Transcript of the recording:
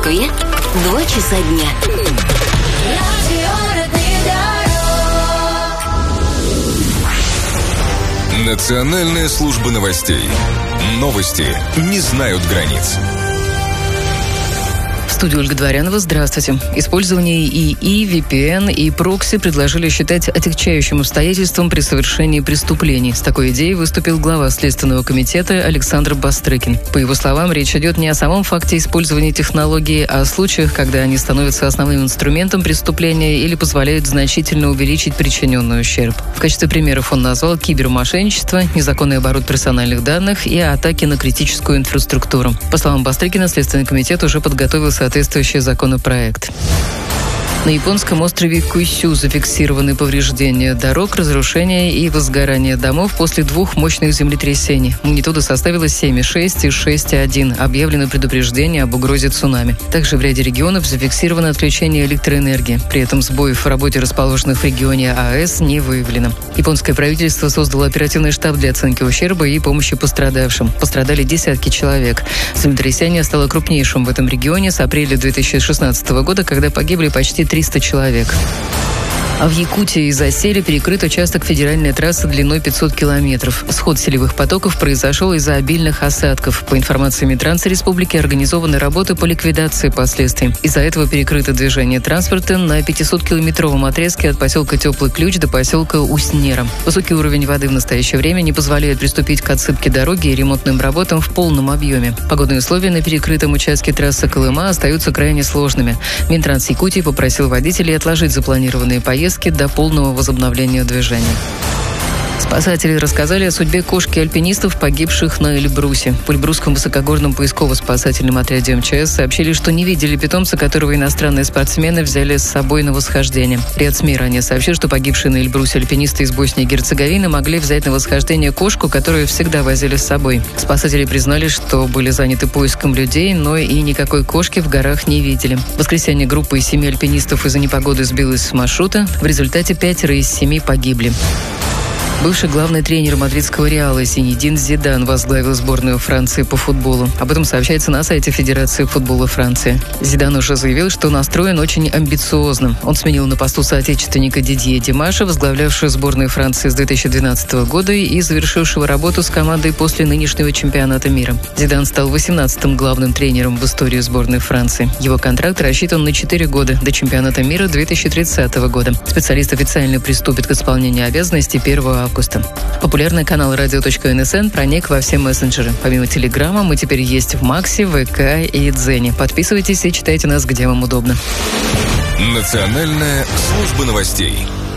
Москве 2 часа дня. Национальная служба новостей. Новости не знают границ. В студии Ольга Дворянова. Здравствуйте. Использование ИИ, VPN и прокси предложили считать отягчающим обстоятельством при совершении преступлений. С такой идеей выступил глава Следственного комитета Александр Бастрыкин. По его словам, речь идет не о самом факте использования технологии, а о случаях, когда они становятся основным инструментом преступления или позволяют значительно увеличить причиненный ущерб. В качестве примеров он назвал кибермошенничество, незаконный оборот персональных данных и атаки на критическую инфраструктуру. По словам Бастрыкина, Следственный комитет уже подготовил соответствующий законопроект. На японском острове Кюсю зафиксированы повреждения дорог, разрушения и возгорания домов после 2 мощных землетрясений. Магнитуда составила 7,6 и 6,1. Объявлено предупреждение об угрозе цунами. Также в ряде регионов зафиксировано отключение электроэнергии. При этом сбоев в работе расположенных в регионе АЭС не выявлено. Японское правительство создало оперативный штаб для оценки ущерба и помощи пострадавшим. Пострадали десятки человек. Землетрясение стало крупнейшим в этом регионе с апреля 2016 года, когда погибли почти 300 человек. А в Якутии из-за сели перекрыт участок федеральной трассы длиной 500 километров. Сход селевых потоков произошел из-за обильных осадков. По информации Минтранса республики, организованы работы по ликвидации последствий. Из-за этого перекрыто движение транспорта на 500-километровом отрезке от поселка Теплый Ключ до поселка Уснера. Высокий уровень воды в настоящее время не позволяет приступить к отсыпке дороги и ремонтным работам в полном объеме. Погодные условия на перекрытом участке трассы Колыма остаются крайне сложными. Минтранс Якутии попросил водителей отложить запланированные поездки до полного возобновления движения. Спасатели рассказали о судьбе кошки-альпинистов, погибших на Эльбрусе. В Эльбрусском высокогорном поисково-спасательном отряде МЧС сообщили, что не видели питомца, которого иностранные спортсмены взяли с собой на восхождение. Ряд СМИ ранее сообщил, что погибшие на Эльбрусе альпинисты из Боснии и Герцеговины могли взять на восхождение кошку, которую всегда возили с собой. Спасатели признали, что были заняты поиском людей, но и никакой кошки в горах не видели. В воскресенье группа из 7 альпинистов из-за непогоды сбилась с маршрута. В результате 5 из 7 погибли. Бывший главный тренер мадридского Реала Зинедин Зидан возглавил сборную Франции по футболу. Об этом сообщается на сайте Федерации футбола Франции. Зидан уже заявил, что настроен очень амбициозно. Он сменил на посту соотечественника Дидье Димаша, возглавлявшего сборную Франции с 2012 года и завершившего работу с командой после нынешнего чемпионата мира. Зидан стал 18-м главным тренером в истории сборной Франции. Его контракт рассчитан на 4 года, до чемпионата мира 2030 года. Специалист официально приступит к исполнению обязанностей 1 августа. Популярный канал radio.nsn проник во все мессенджеры. Помимо Телеграма, мы теперь есть в Максе, ВК и Дзене. Подписывайтесь и читайте нас, где вам удобно. Национальная служба новостей.